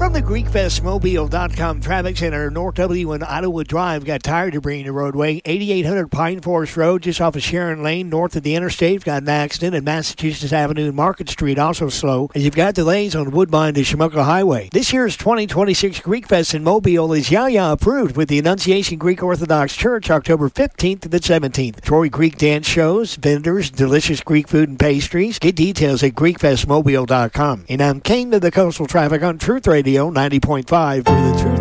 From the GreekFestMobile.com Traffic Center, North W and Ottawa Drive got tire debris in the roadway. 8800 Pine Forest Road, just off of Sharon Lane, north of the interstate, got an accident. And Massachusetts Avenue and Market Street also slow. And you've got delays on Woodbine to Shamoka Highway. This year's 2026 Greek Fest in Mobile is Yaya approved with the Annunciation Greek Orthodox Church, October 15th to the 17th. Troy Greek dance shows, vendors, delicious Greek food and pastries. Get details at GreekFestMobile.com. And I'm Kane to the Coastal Traffic on Truth Radio 90.5 for the Truth.